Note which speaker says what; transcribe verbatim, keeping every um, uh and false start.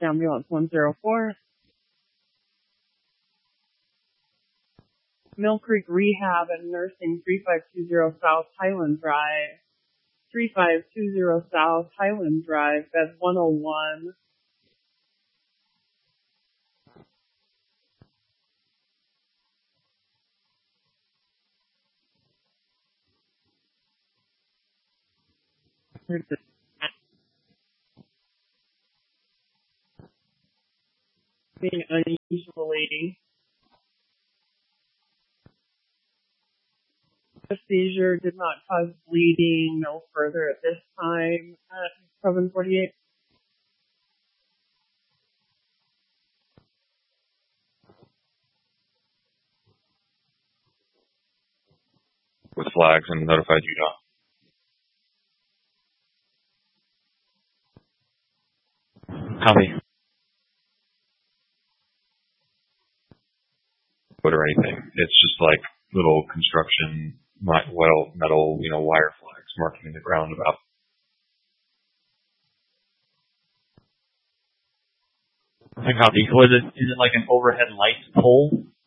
Speaker 1: Ambulance one zero four. Mill Creek Rehab and Nursing three five two zero South Highland Drive. three five two zero South Highland Drive, bed one oh one. Being unusually. The seizure did not cause bleeding, no further at this time at seven forty-eight.
Speaker 2: With flags and notified U D O T. Copy. Or anything. It's just like little construction, metal, metal, you know, wire flags marking the ground about.
Speaker 3: I copy. Was it, is it like an overhead light pole?